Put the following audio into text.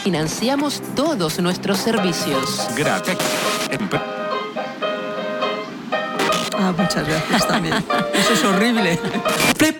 Financiamos todos nuestros servicios. Gracias. Muchas gracias también. Eso es horrible. Flip.